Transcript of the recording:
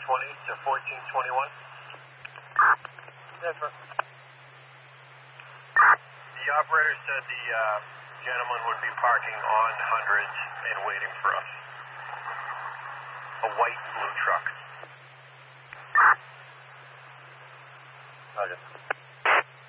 to 1421. Yes, sir. The operator said the gentleman would be parking on Hundreds and waiting for us. A white and blue truck. Roger.